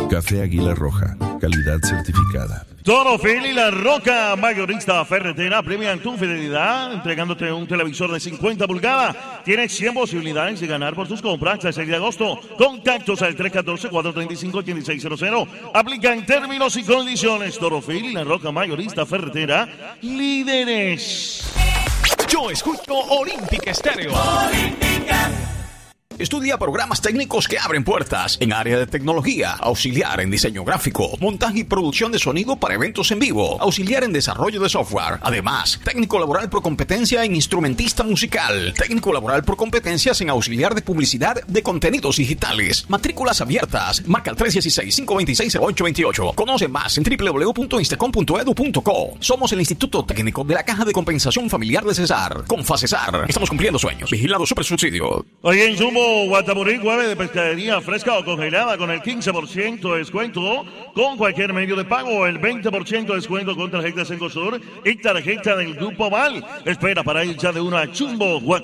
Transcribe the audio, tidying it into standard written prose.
Café Águila Roja, calidad certificada. Toro Phil y La Roca, mayorista ferretera, premian tu fidelidad entregándote un televisor de 50 pulgadas. Tienes 100 posibilidades de ganar por tus compras hasta el 6 de agosto. Contactos al 314-435-8600. Aplican términos y condiciones. Toro Phil y La Roca, mayorista ferretera, líderes. Yo escucho Olímpica Estéreo. Olímpica. Estudia programas técnicos que abren puertas en área de tecnología, auxiliar en diseño gráfico, montaje y producción de sonido para eventos en vivo, auxiliar en desarrollo de software. Además, técnico laboral por competencia en instrumentista musical, técnico laboral por competencias en auxiliar de publicidad de contenidos digitales. Matrículas abiertas. Marca el 316-526-0828. Conoce más en www.instacom.edu.co. Somos el Instituto Técnico de la Caja de Compensación Familiar de Cesar. Confacesar. Estamos cumpliendo sueños. Vigilado Supersubsidio. Hoy en Jumbo Guatamorí, jueves de pescadería fresca o congelada con el 15% de descuento con cualquier medio de pago, el 20% de descuento con tarjetas Cencosur y tarjeta del Grupo Val. Espera para ir ya de una Jumbo Guatamorí.